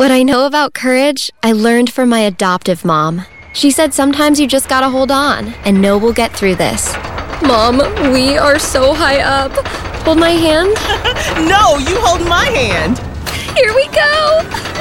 What I know about courage, I learned from my adoptive mom. She said sometimes you just gotta hold on and know we'll get through this. Mom, we are so high up. Hold my hand. No, you hold my hand. Here we go.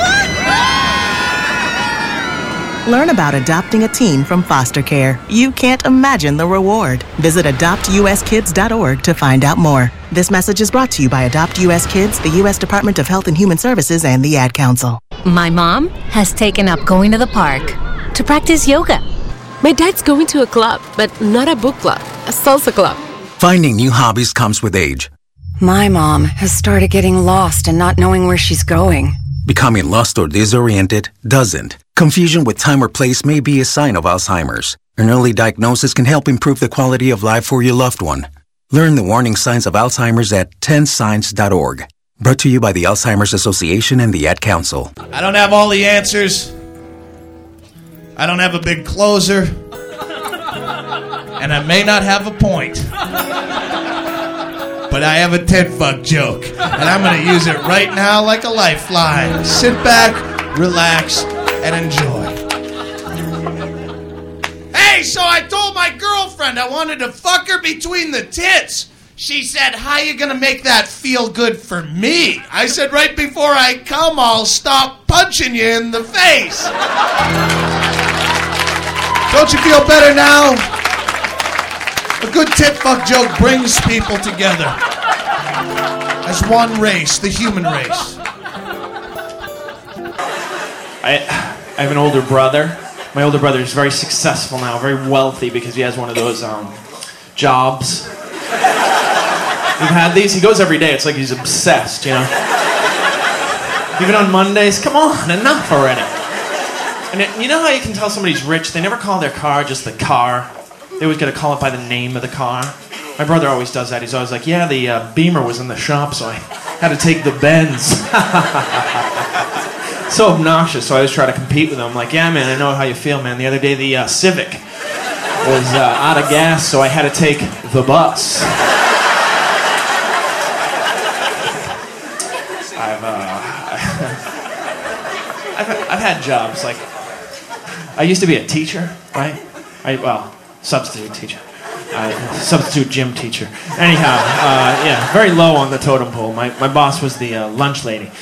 Learn about adopting a teen from foster care. You can't imagine the reward. Visit adoptuskids.org to find out more. This message is brought to you by Adopt US Kids, the U.S. Department of Health and Human Services, and the Ad Council. My mom has taken up going to the park to practice yoga. My dad's going to a club, but not a book club, a salsa club. Finding new hobbies comes with age. My mom has started getting lost and not knowing where she's going. Becoming lost or disoriented doesn't. Confusion with time or place may be a sign of Alzheimer's. An early diagnosis can help improve the quality of life for your loved one. Learn the warning signs of Alzheimer's at 10signs.org. Brought to you by the Alzheimer's Association and the Ad Council. I don't have all the answers. I don't have a big closer. And I may not have a point. But I have a tit fuck joke. And I'm going to use it right now like a lifeline. Sit back, relax, and enjoy. Hey, so I told my girlfriend I wanted to fuck her between the tits. She said, how you gonna make that feel good for me? I said, right before I come, I'll stop punching you in the face. Don't you feel better now? A good tit fuck joke brings people together as one race, the human race. I have an older brother. My older brother is very successful now, very wealthy because he has one of those jobs. You've had these? He goes every day. It's like he's obsessed, you know? Even on Mondays, come on, enough already. And you know how you can tell somebody's rich? They never call their car just the car. They always got to call it by the name of the car. My brother always does that. He's always like, yeah, the Beamer was in the shop, so I had to take the Benz. So obnoxious, so I always try to compete with him. I'm like, yeah, man, I know how you feel, man. The other day, the Civic was out of gas, so I had to take the bus. I've had jobs, like, I used to be a teacher, right? Substitute teacher. Substitute gym teacher. Anyhow, yeah, very low on the totem pole. My boss was the lunch lady.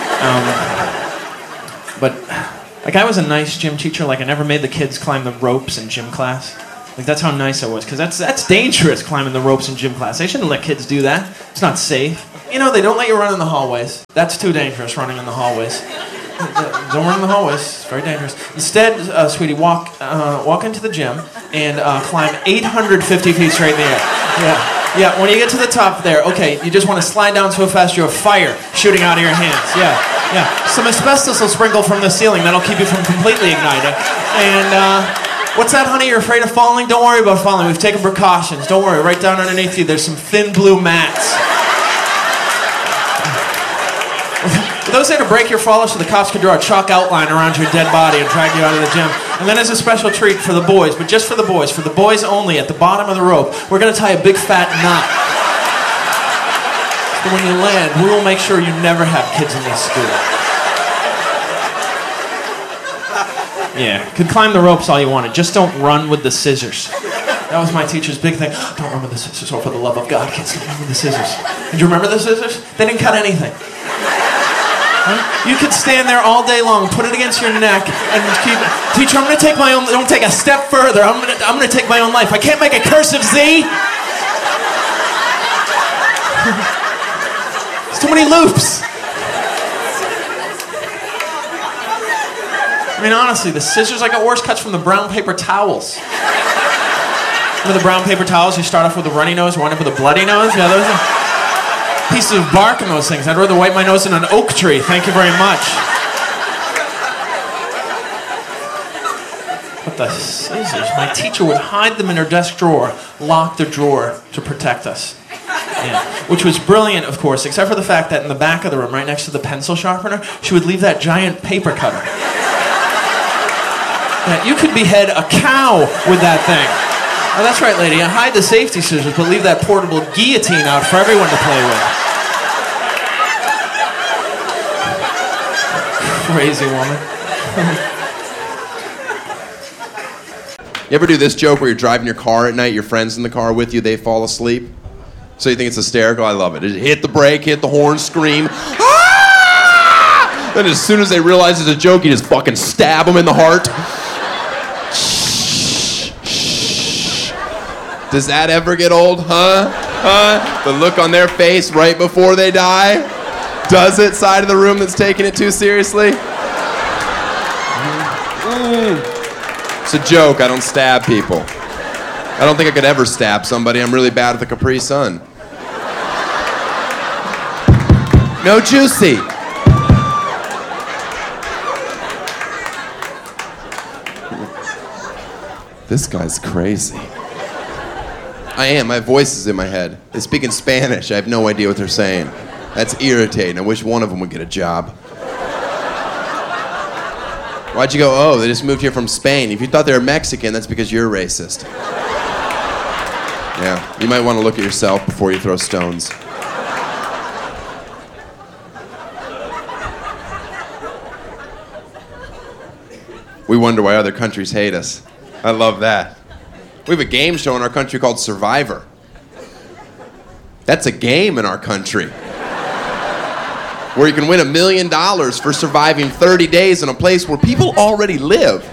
But, like, I was a nice gym teacher. Like, I never made the kids climb the ropes in gym class. Like, that's how nice I was, because that's dangerous, climbing the ropes in gym class. They shouldn't let kids do that. It's not safe. You know, they don't let you run in the hallways. That's too dangerous, running in the hallways. Don't run in the hallways. It's very dangerous. Instead, sweetie, walk into the gym and climb 850 feet straight in the air. Yeah. When you get to the top there, okay, you just want to slide down so fast you have fire shooting out of your hands. Yeah. Some asbestos will sprinkle from the ceiling. That'll keep you from completely igniting. And what's that, honey? You're afraid of falling? Don't worry about falling. We've taken precautions. Don't worry. Right down underneath you, there's some thin blue mats. Those there to break your fall so the cops could draw a chalk outline around your dead body and drag you out of the gym. And then as a special treat for the boys, but just for the boys only, at the bottom of the rope, we're going to tie a big fat knot. So when you land, we will make sure you never have kids in this school. Yeah, could climb the ropes all you wanted, just don't run with the scissors. That was my teacher's big thing. Don't run with the scissors, or for the love of God, kids, don't run with the scissors. Did you remember the scissors? They didn't cut anything. You could stand there all day long, put it against your neck, and keep. Teacher, I'm going to take my own. Don't take a step further. I'm going to take my own life. I can't make a cursive Z. There's too many loops. I mean, honestly, the scissors, I got worse cuts from the brown paper towels. Remember the brown paper towels? You start off with a runny nose, wind up with a bloody nose. Yeah, those are pieces of bark in those things. I'd rather wipe my nose in an oak tree. Thank you very much. But the scissors, my teacher would hide them in her desk drawer, lock the drawer to protect us. Yeah. Which was brilliant, of course, except for the fact that in the back of the room, right next to the pencil sharpener, she would leave that giant paper cutter. Yeah, you could behead a cow with that thing. Oh, that's right, lady. Hide the safety scissors, but leave that portable guillotine out for everyone to play with. Crazy woman. You ever do this joke where you're driving your car at night, your friend's in the car with you, they fall asleep? So you think it's hysterical? I love it. Hit the brake, hit the horn, scream. Ah! Then as soon as they realize it's a joke, you just fucking stab them in the heart. Does that ever get old, huh? The look on their face right before they die? Does it? Side of the room that's taking it too seriously? It's a joke. I don't stab people. I don't think I could ever stab somebody. I'm really bad with the Capri Sun. No juicy. This guy's crazy. I am. My voice is in my head. They speak in Spanish. I have no idea what they're saying. That's irritating. I wish one of them would get a job. Why'd you go, oh, they just moved here from Spain? If you thought they were Mexican, that's because you're racist. Yeah, you might want to look at yourself before you throw stones. We wonder why other countries hate us. I love that. We have a game show in our country called Survivor. That's a game in our country. Where you can win $1 million for surviving 30 days in a place where people already live.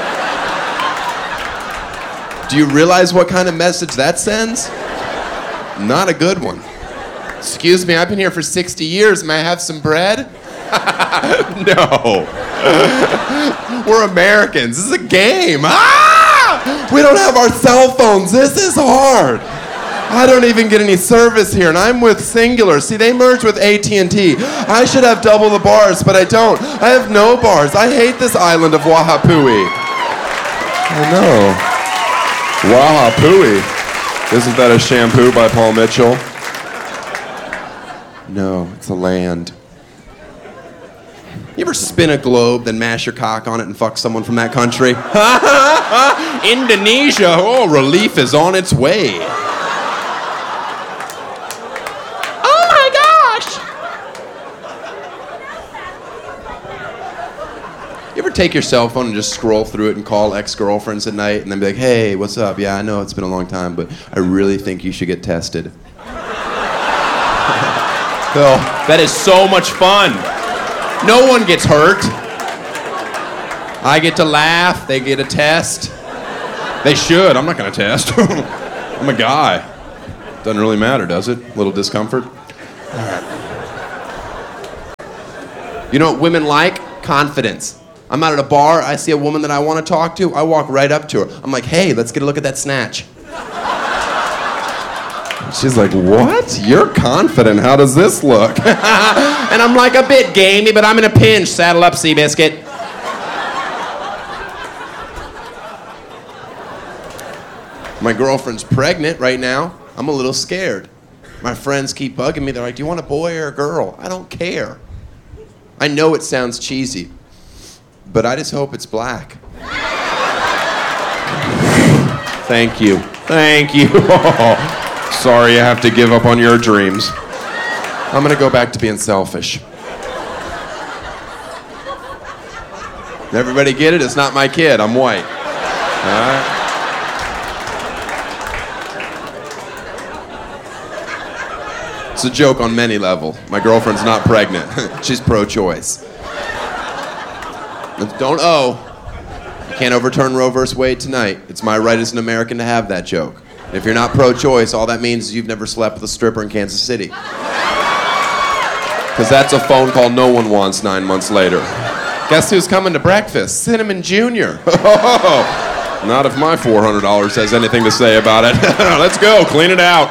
Do you realize what kind of message that sends? Not a good one. Excuse me, I've been here for 60 years. May I have some bread? No. We're Americans. This is a game. We don't have our cell phones. This is hard. I don't even get any service here, and I'm with Singular. See, they merged with AT&T. I should have double the bars, but I don't. I have no bars. I hate this island of Wahapui. I know. Wahapui. Isn't that a shampoo by Paul Mitchell? No, it's a land. You ever spin a globe, then mash your cock on it and fuck someone from that country? Indonesia, oh, relief is on its way. Oh my gosh! You ever take your cell phone and just scroll through it and call ex-girlfriends at night and then be like, hey, what's up? Yeah, I know it's been a long time, but I really think you should get tested. Oh, that is so much fun. No one gets hurt. I get to laugh. They get a test. They should. I'm not going to test. I'm a guy. Doesn't really matter, does it? A little discomfort. All right. You know what women like? Confidence. I'm out at a bar. I see a woman that I want to talk to. I walk right up to her. I'm like, hey, let's get a look at that snatch. She's like, what? You're confident. How does this look? And I'm like, a bit gamey, but I'm in a pinch. Saddle up, Seabiscuit. My girlfriend's pregnant right now. I'm a little scared. My friends keep bugging me. They're like, do you want a boy or a girl? I don't care. I know it sounds cheesy, but I just hope it's black. Thank you. Thank you. Sorry you have to give up on your dreams. I'm gonna go back to being selfish. Everybody get it? It's not my kid. I'm white. All right? It's a joke on many levels. My girlfriend's not pregnant. She's pro-choice. Don't owe. You can't overturn Roe v. Wade tonight. It's my right as an American to have that joke. If you're not pro-choice, all that means is you've never slept with a stripper in Kansas City. Because that's a phone call no one wants 9 months later. Guess who's coming to breakfast? Cinnamon Jr. Not if my $400 has anything to say about it. Let's go, clean it out.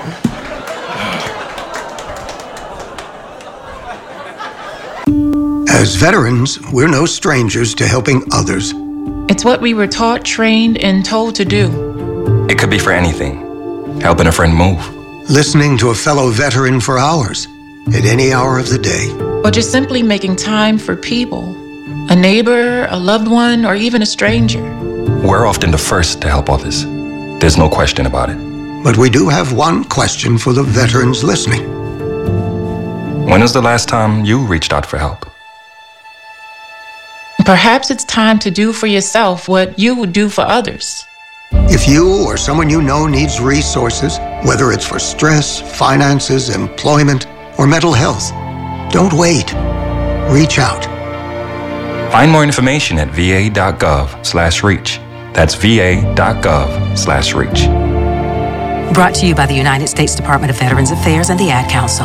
As veterans, we're no strangers to helping others. It's what we were taught, trained, and told to do. It could be for anything. Helping a friend move. Listening to a fellow veteran for hours, at any hour of the day. Or just simply making time for people. A neighbor, a loved one, or even a stranger. We're often the first to help others. There's no question about it. But we do have one question for the veterans listening. When was the last time you reached out for help? perhaps it's time to do for yourself what you would do for others. If you or someone you know needs resources, whether it's for stress, finances, employment, or mental health, don't wait. Reach out. Find more information at va.gov/reach. That's va.gov/reach. Brought to you by the United States Department of Veterans Affairs and the Ad Council.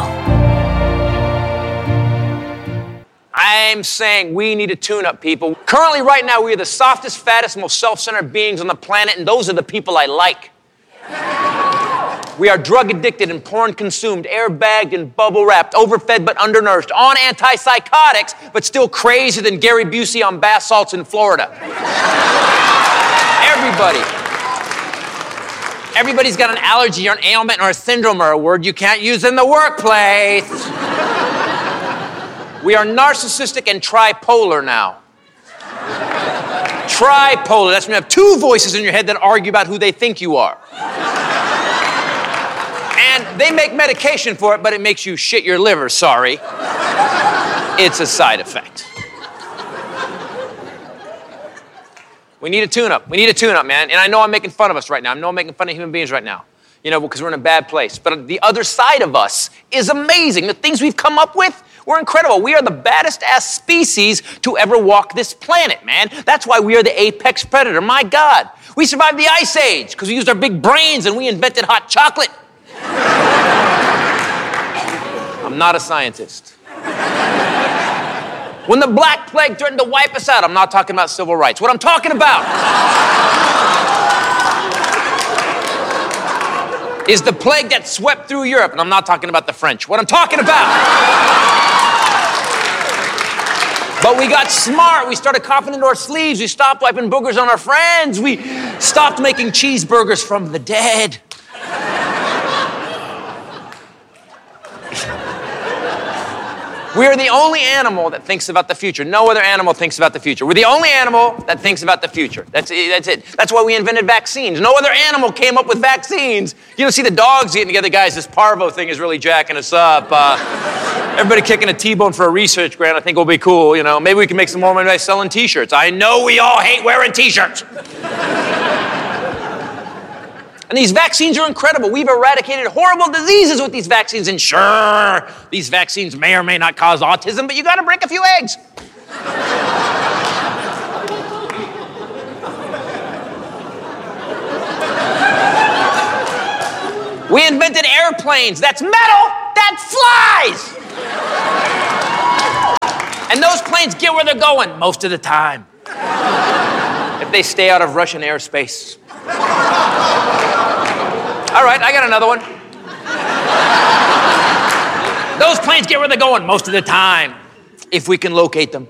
I'm saying we need a tune-up, people. Currently, right now, we are the softest, fattest, most self-centered beings on the planet, and those are the people I like. We are drug-addicted and porn-consumed, airbagged and bubble-wrapped, overfed but undernourished, on antipsychotics, but still crazier than Gary Busey on bath salts in Florida. Everybody's got an allergy or an ailment or a syndrome or a word you can't use in the workplace. We are narcissistic and tripolar now. Tripolar, that's when you have two voices in your head that argue about who they think you are. And they make medication for it, but it makes you shit your liver, sorry. It's a side effect. We need a tune-up. We need a tune-up, man. And I know I'm making fun of us right now. I know I'm making fun of human beings right now. You know, because we're in a bad place. But the other side of us is amazing. The things we've come up with, we're incredible. We are the baddest ass species to ever walk this planet, man. That's why we are the apex predator. My God. We survived the Ice Age because we used our big brains and we invented hot chocolate. I'm not a scientist. When the Black Plague threatened to wipe us out, I'm not talking about civil rights. What I'm talking about is the plague that swept through Europe, and I'm not talking about the French. What I'm talking about. But we got smart. We started coughing into our sleeves. We stopped wiping boogers on our friends. We stopped making cheeseburgers from the dead. We are the only animal that thinks about the future. No other animal thinks about the future. We're the only animal that thinks about the future. That's it. That's why we invented vaccines. No other animal came up with vaccines. You don't see the dogs getting together, guys. This parvo thing is really jacking us up. Everybody kicking a T-bone for a research grant I think will be cool. You know, maybe we can make some more money by selling T-shirts. I know we all hate wearing T-shirts. And these vaccines are incredible. We've eradicated horrible diseases with these vaccines. And sure, these vaccines may or may not cause autism, but you got to break a few eggs. We invented airplanes. That's metal that flies. And those planes get where they're going most of the time. If they stay out of Russian airspace. All right, I got another one. Those planes get where they're going most of the time, if we can locate them.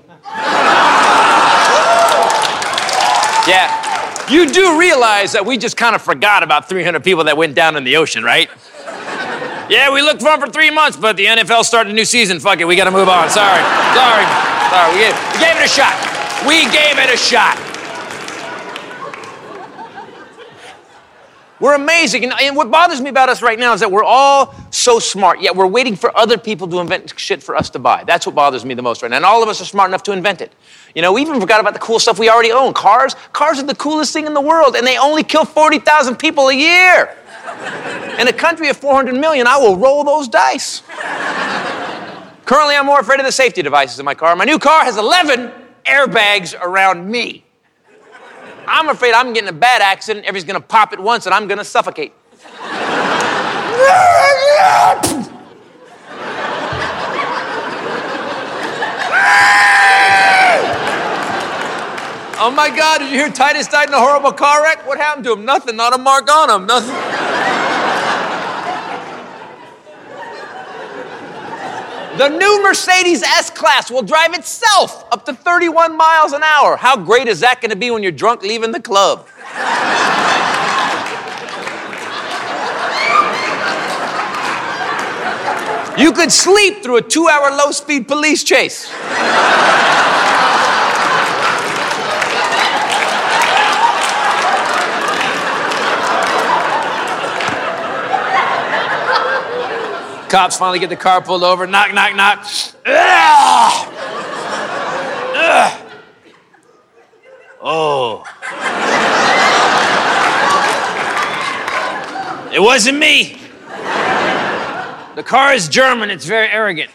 Yeah, you do realize that we just kind of forgot about 300 people that went down in the ocean, right? Yeah, we looked for them for 3 months, but the NFL started a new season. Fuck it, we got to move on. Sorry. We gave it a shot. We gave it a shot. We're amazing. And what bothers me about us right now is that we're all so smart, yet we're waiting for other people to invent shit for us to buy. That's what bothers me the most right now. And all of us are smart enough to invent it. You know, we even forgot about the cool stuff we already own. Cars are the coolest thing in the world, and they only kill 40,000 people a year. In a country of 400 million, I will roll those dice. Currently, I'm more afraid of the safety devices in my car. My new car has 11 airbags around me. I'm afraid I'm getting a bad accident, everybody's gonna pop it once, and I'm gonna suffocate. Oh my God, did you hear Titus died in a horrible car wreck? What happened to him? Nothing, not a mark on him, nothing. The new Mercedes S-Class will drive itself up to 31 miles an hour. How great is that going to be when you're drunk leaving the club? You could sleep through a 2-hour low-speed police chase. Cops finally get the car pulled over. Knock, knock, knock. Ugh. Ugh. wasn't me. The car is German. It's very arrogant.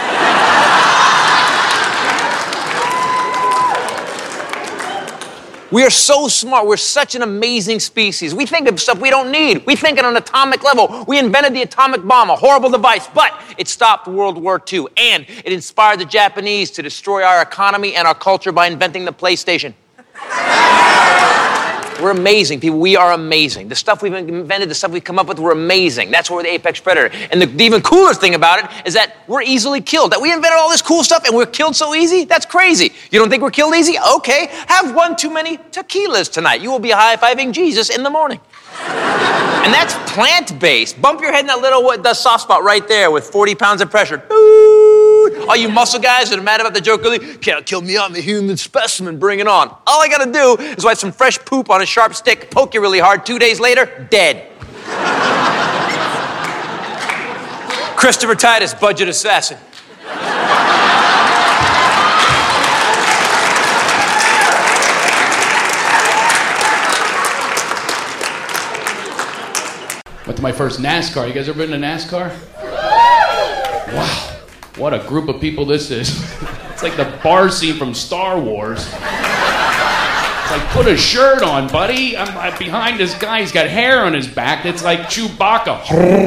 We are so smart. We're such an amazing species. We think of stuff we don't need. We think at an atomic level. We invented the atomic bomb, a horrible device, but it stopped World War II, and it inspired the Japanese to destroy our economy and our culture by inventing the PlayStation. We're amazing, people. We are amazing. The stuff we've invented, the stuff we've come up with, we're amazing. That's why we're the apex predator. And the even cooler thing about it is that we're easily killed. That we invented all this cool stuff and we're killed so easy? That's crazy. You don't think we're killed easy? Okay. Have one too many tequilas tonight. You will be high-fiving Jesus in the morning. And that's plant-based. Bump your head in that little the soft spot right there with 40 pounds of pressure. All you muscle guys that are mad about the joke, can't kill me, I'm a human specimen, bring it on. All I gotta do is wipe some fresh poop on a sharp stick, poke you really hard, 2 days later, dead. Christopher Titus, budget assassin. Went to my first NASCAR. You guys ever been to NASCAR? Wow. What a group of people this is. It's like the bar scene from Star Wars. It's like, put a shirt on, buddy. I'm behind this guy. He's got hair on his back. It's like Chewbacca.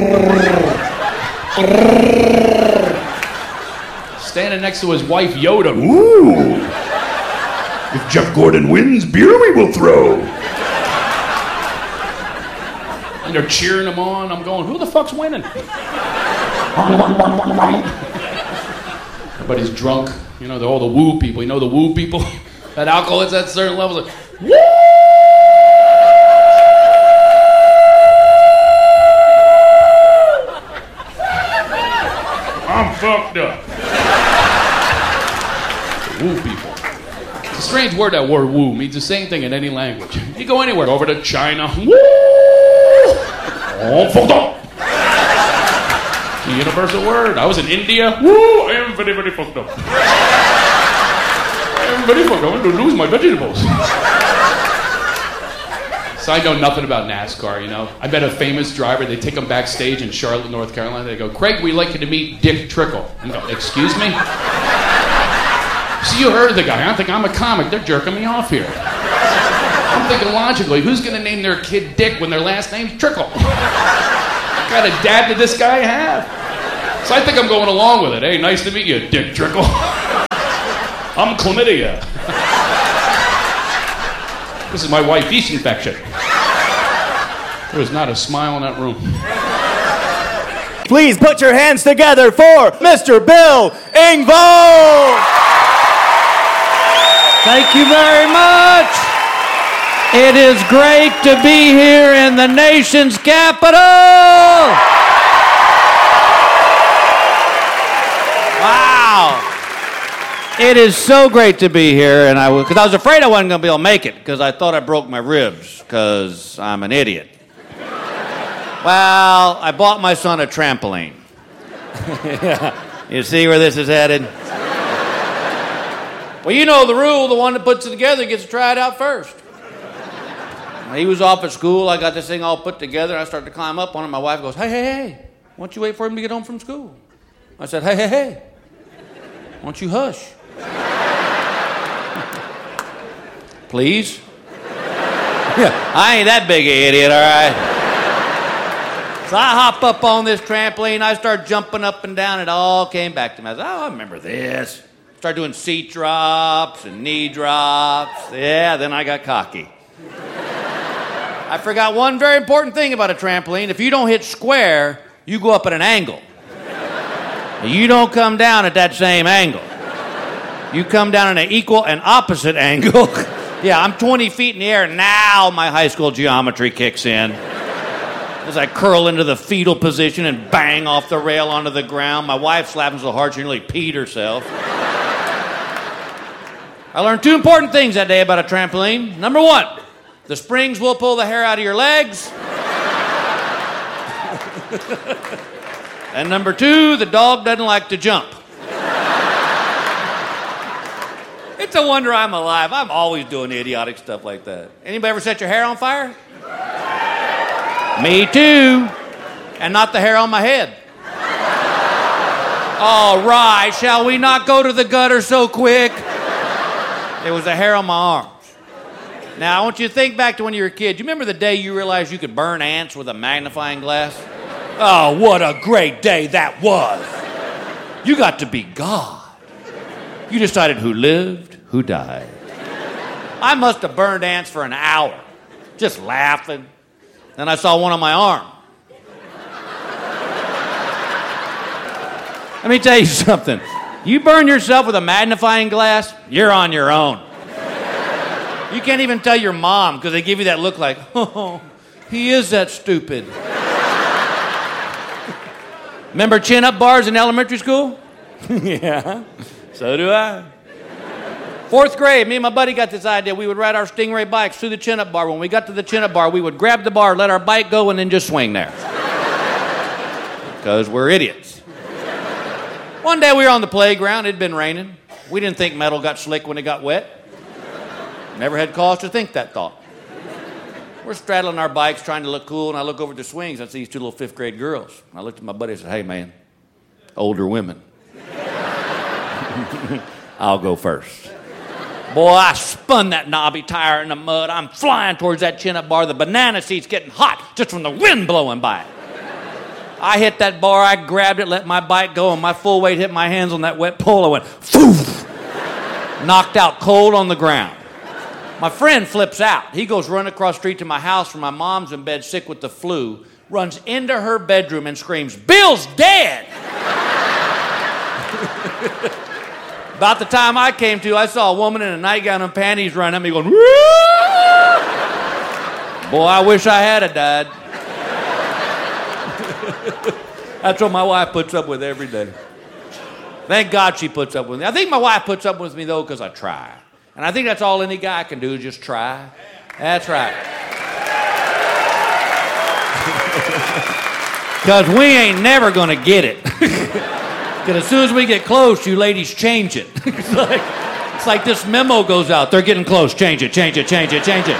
Standing next to his wife, Yoda. Ooh. If Jeff Gordon wins, beer we will throw. And they're cheering him on. I'm going, who the fuck's winning? Everybody's drunk. You know, they're all the woo people. You know the woo people? That alcohol hits at certain levels. Like, woo! I'm fucked up. Woo people. It's a strange word, that word woo. Means the same thing in any language. You go anywhere, over to China. Woo! Oh, fucked up. The universal word. I was in India. Woo! I am very, very fucked up. I am very fucked up. I'm going to lose my vegetables. So I know nothing about NASCAR, you know. I met a famous driver. They take him backstage in Charlotte, North Carolina. They go, Craig, we'd like you to meet Dick Trickle. And I go, excuse me? So you heard the guy. I think I'm a comic. They're jerking me off here. I'm thinking logically, who's going to name their kid Dick when their last name's Trickle? What kind of dad did this guy have? So I think I'm going along with it. Hey, nice to meet you, Dick Trickle. I'm chlamydia. This is my wife, yeast infection. There was not a smile in that room. Please put your hands together for Mr. Bill Engvall. Thank you very much. It is great to be here in the nation's capital. Wow. It is so great to be here, and because I was afraid I wasn't going to be able to make it, because I thought I broke my ribs, because I'm an idiot. Well, I bought my son a trampoline. You see where this is headed? Well, you know the rule, the one that puts it together gets to try it out first. He was off at school, I got this thing all put together, and I started to climb up on it. My wife goes, hey, why don't you wait for him to get home from school? I said, hey, why don't you hush? Please? I ain't that big an idiot, all right? So I hop up on this trampoline, I start jumping up and down, it all came back to me. I said, I remember this. Started doing seat drops and knee drops. Yeah, then I got cocky. I forgot one very important thing about a trampoline. If you don't hit square, you go up at an angle. You don't come down at that same angle. You come down at an equal and opposite angle. Yeah, I'm 20 feet in the air. Now my high school geometry kicks in. As I curl into the fetal position and bang off the rail onto the ground. My wife slapped me so hard she nearly peed herself. I learned two important things that day about a trampoline. Number one, the springs will pull the hair out of your legs. And number two, the dog doesn't like to jump. It's a wonder I'm alive. I'm always doing idiotic stuff like that. Anybody ever set your hair on fire? Me too. and not the hair on my head. All right, shall we not go to the gutter so quick? It was the hair on my arms. Now, I want you to think back to when you were a kid. Do you remember the day you realized you could burn ants with a magnifying glass? Oh, what a great day that was. You got to be God. You decided who lived, who died. I must have burned ants for an hour, just laughing. Then I saw one on my arm. Let me tell you something. You burn yourself with a magnifying glass, you're on your own. You can't even tell your mom because they give you that look like, oh, he is that stupid. Remember chin-up bars in elementary school? Yeah, so do I. 4th grade, me and my buddy got this idea. We would ride our Stingray bikes through the chin-up bar. When we got to the chin-up bar, we would grab the bar, let our bike go, and then just swing there. Because we're idiots. One day we were on the playground. It'd been raining. We didn't think metal got slick when it got wet. Never had cause to think that thought. We're straddling our bikes trying to look cool, and I look over at the swings. I see these 2 little 5th grade girls. I looked at my buddy and said, hey, man, older women. I'll go first. Boy, I spun that knobby tire in the mud. I'm flying towards that chin-up bar. The banana seat's getting hot just from the wind blowing by it. I hit that bar, I grabbed it, let my bike go, and my full weight hit my hands on that wet pole. I went, poof! Knocked out cold on the ground. My friend flips out. He goes running across the street to my house where my mom's in bed sick with the flu, runs into her bedroom and screams, Bill's dead! About the time I came to, I saw a woman in a nightgown and panties running at me going, woo! Boy, I wish I had died. That's what my wife puts up with every day. Thank God she puts up with me. I think my wife puts up with me, though, because I try. And I think that's all any guy can do is just try. That's right. Because we ain't never going to get it. Because as soon as we get close, you ladies change it. It's like this memo goes out. They're getting close. Change it, change it, change it, change it.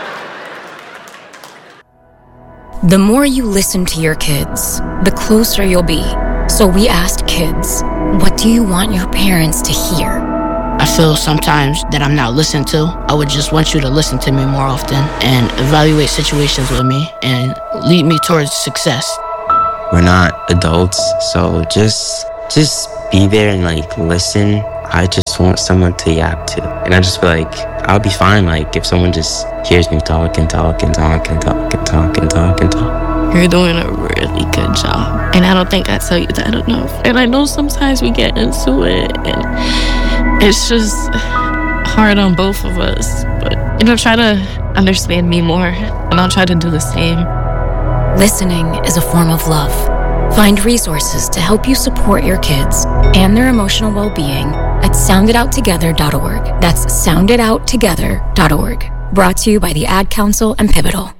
The more you listen to your kids, the closer you'll be. So we asked kids, what do you want your parents to hear? I feel sometimes that I'm not listened to. I would just want you to listen to me more often and evaluate situations with me and lead me towards success. We're not adults, so just be there and listen. I just want someone to yap to. And I just feel like I'll be fine if someone just hears me talk and talk and talk and talk and talk and talk and talk. You're doing a really good job. And I don't think I tell you that enough. And I know sometimes we get into it and it's just hard on both of us. But, try to understand me more and I'll try to do the same. Listening is a form of love. Find resources to help you support your kids and their emotional well-being at sounditouttogether.org. That's sounditouttogether.org. Brought to you by the Ad Council and Pivotal.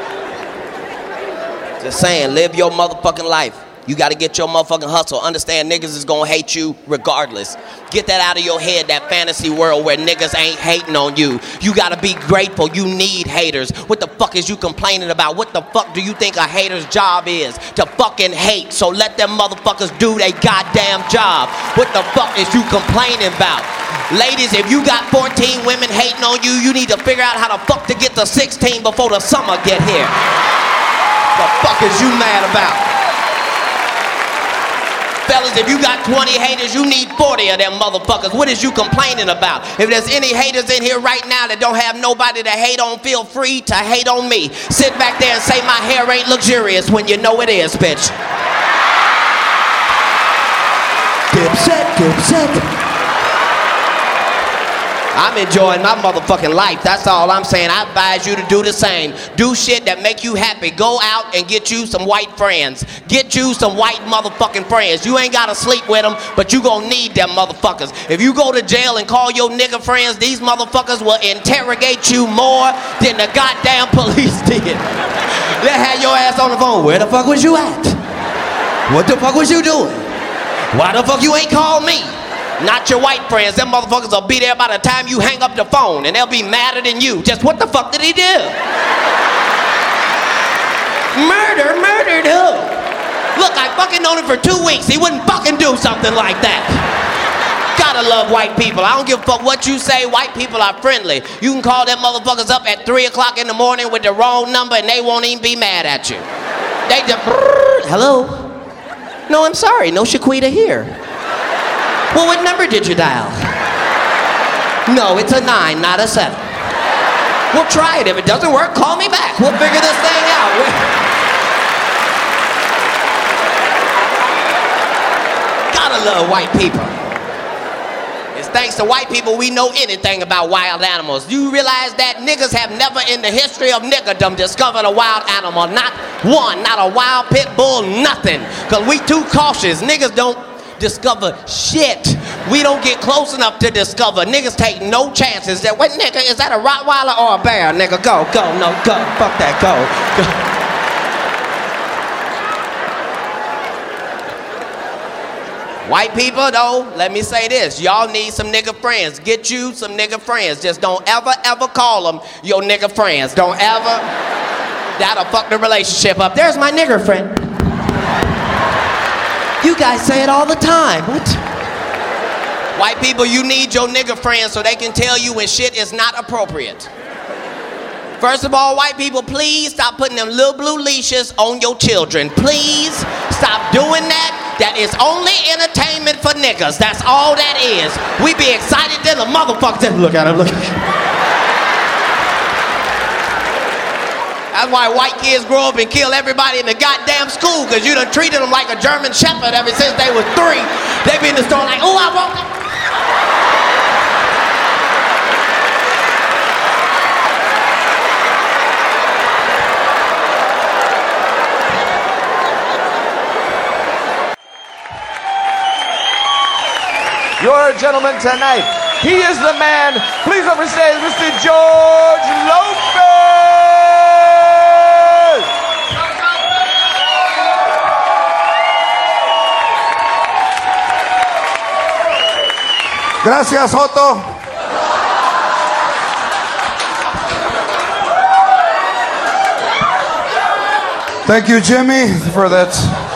Just saying, live your motherfucking life. You got to get your motherfucking hustle. Understand niggas is going to hate you regardless. Get that out of your head, that fantasy world where niggas ain't hating on you. You got to be grateful. You need haters. What the fuck is you complaining about? What the fuck do you think a hater's job is? To fucking hate. So let them motherfuckers do their goddamn job. What the fuck is you complaining about? Ladies, if you got 14 women hating on you, you need to figure out how the fuck to get to 16 before the summer get here. The fuck is you mad about? Fellas, if you got 20 haters, you need 40 of them motherfuckers. What is you complaining about? If there's any haters in here right now that don't have nobody to hate on, feel free to hate on me. Sit back there and say my hair ain't luxurious when you know it is, bitch. Dipset. I'm enjoying my motherfucking life. That's all I'm saying. I advise you to do the same. Do shit that make you happy. Go out and get you some white friends. Get you some white motherfucking friends. You ain't gotta sleep with them, but you gonna need them motherfuckers. If you go to jail and call your nigga friends, these motherfuckers will interrogate you more than the goddamn police did. They had your ass on the phone. Where the fuck was you at? What the fuck was you doing? Why the fuck you ain't called me? Not your white friends. Them motherfuckers will be there by the time you hang up the phone, and they'll be madder than you. Just what the fuck did he do? Murdered who? Look, I fucking known him for 2 weeks. He wouldn't fucking do something like that. Gotta love white people. I don't give a fuck what you say. White people are friendly. You can call them motherfuckers up at 3 o'clock in the morning with the wrong number and they won't even be mad at you. They just, hello? No, I'm sorry. No Shaquita here. Well, what number did you dial? No, it's a 9, not a 7. We'll try it. If it doesn't work, call me back. We'll figure this thing out. Gotta love white people. It's thanks to white people we know anything about wild animals. Do you realize that niggas have never in the history of niggerdom discovered a wild animal? Not one, not a wild pit bull, nothing. Cause we too cautious. Niggas don't discover shit. We don't get close enough to discover. Niggas take no chances. That what nigga, is that a Rottweiler or a bear? Nigga, go, no, go, fuck that, go. White people, though, let me say this. Y'all need some nigga friends. Get you some nigga friends. Just don't ever call them your nigga friends. Don't ever. That'll fuck the relationship up. There's my nigger friend. You guys say it all the time. What? White people, you need your nigga friends so they can tell you when shit is not appropriate. First of all, white people, please stop putting them little blue leashes on your children. Please stop doing that. That is only entertainment for niggas. That's all that is. We be excited then the motherfuckers. Look at him, look at him. That's why white kids grow up and kill everybody in the goddamn school, because you done treated them like a German shepherd ever since they was 3. They be in the store like, oh, I want that. Your gentleman tonight, he is the man. Please overstate Mr. George Lopez. Gracias, Joto. Thank you, Jimmy, for that.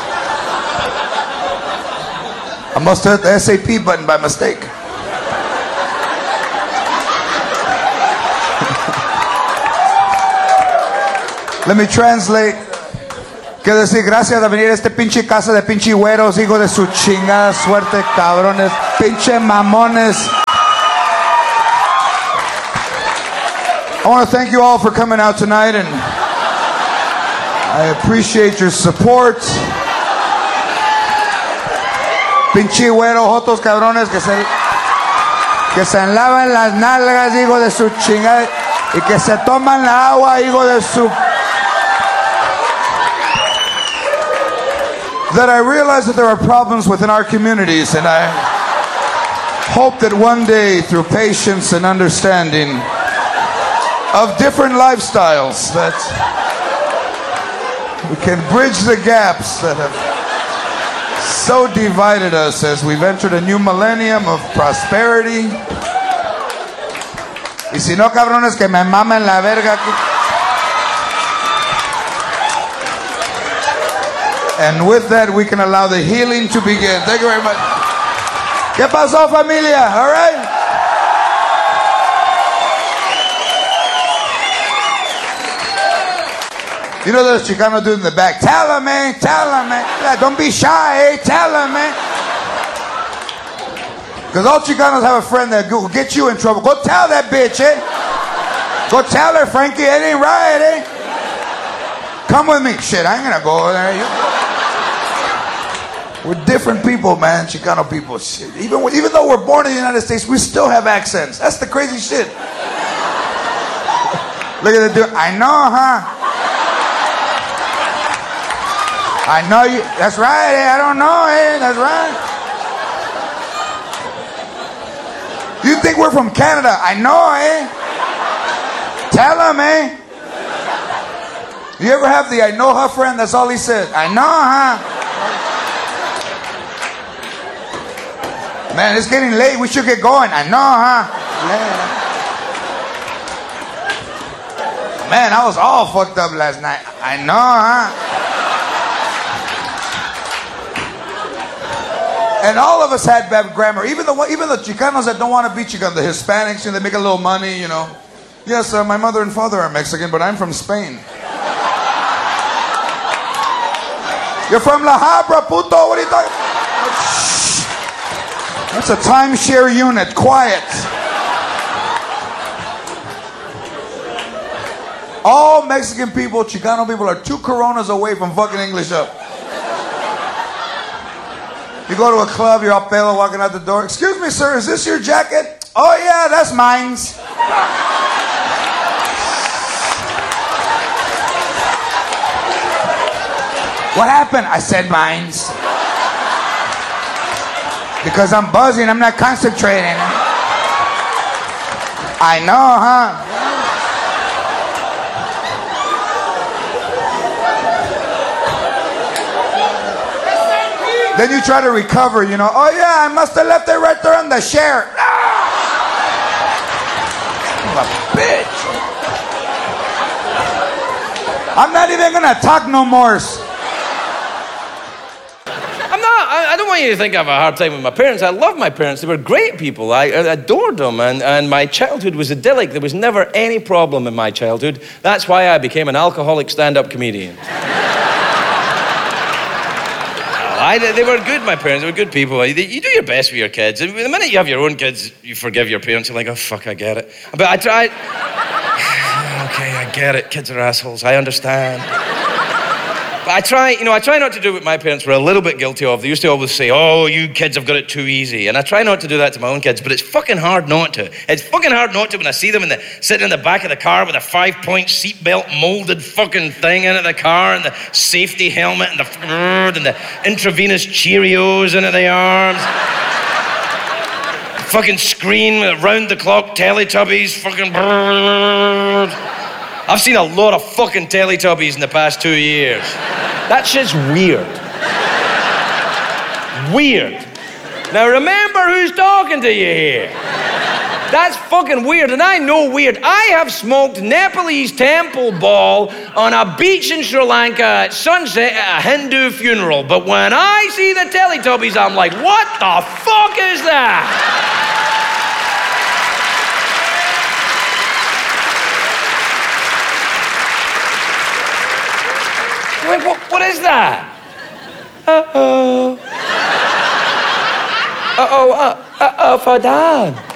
I must have hit the SAP button by mistake. Let me translate. Quiero decir gracias a venir a este pinche casa de pinche güeros, hijo de su chingada suerte, cabrones, pinche mamones. I want to thank you all for coming out tonight, and I appreciate your support. Pinche güero, jotos cabrones que se enlavan las nalgas, hijo de su chingada, y que se toman la agua, hijo de su. That I realize that there are problems within our communities, and I hope that one day, through patience and understanding of different lifestyles, that we can bridge the gaps that have so divided us as we've entered a new millennium of prosperity. Y si no, cabrones, que me mamen la verga. And with that, we can allow the healing to begin. Thank you very much. ¿Qué pasó, familia? All right? You know those Chicanos dudes in the back? Tell them, man. Tell them, man. Yeah, don't be shy, eh? Tell them, man. Because all Chicanos have a friend that will get you in trouble. Go tell that bitch, eh? Go tell her, Frankie, it ain't right, eh? Come with me. Shit, I ain't gonna go over there. We're different people, man, Chicano people. Shit. Even though we're born in the United States, we still have accents. That's the crazy shit. Look at the dude. I know, huh? I know you. That's right, eh? I don't know, eh? That's right. You think we're from Canada? I know, eh? Tell him, eh? You ever have the I know her friend? That's all he says. I know, huh? Man, it's getting late. We should get going. I know, huh? Yeah. Man, I was all fucked up last night. I know, huh? And all of us had bad grammar. Even the Chicanos that don't want to be Chicano, the Hispanics, they make a little money, Yes, my mother and father are Mexican, but I'm from Spain. You're from La Habra, puto. What are you talking about? Shh. That's a timeshare unit. Quiet. All Mexican people, Chicano people are 2 Coronas away from fucking English up. You go to a club, you're all pale walking out the door. Excuse me, sir, is this your jacket? Oh, yeah, that's mine. What happened? I said mines. Because I'm buzzing, I'm not concentrating. I know, huh? Then you try to recover, Oh yeah, I must have left it right there on the share. Ah! Bitch. I'm not even gonna talk no more. I don't want you to think I have a hard time with my parents. I love my parents. They were great people. I adored them. And my childhood was idyllic. There was never any problem in my childhood. That's why I became an alcoholic stand-up comedian. They were good, my parents. They were good people. You do your best with your kids. The minute you have your own kids, you forgive your parents. You're like, oh, fuck, I get it. But I tried... Okay, I get it. Kids are assholes. I understand. But I try not to do what my parents were a little bit guilty of. They used to always say, oh, you kids have got it too easy. And I try not to do that to my own kids, but it's fucking hard not to. It's fucking hard not to when I see them sitting in the back of the car with a 5-point seatbelt molded fucking thing into the car and the safety helmet and the intravenous Cheerios into the arms. Fucking screen with round-the-clock Teletubbies, fucking... I've seen a lot of fucking Teletubbies in the past 2 years. That shit's weird. Weird. Now remember who's talking to you here. That's fucking weird, and I know weird. I have smoked Nepalese temple ball on a beach in Sri Lanka at sunset at a Hindu funeral, but when I see the Teletubbies, I'm like, what the fuck is that? Wait, what is that? Uh-oh. Uh-oh, for Dad.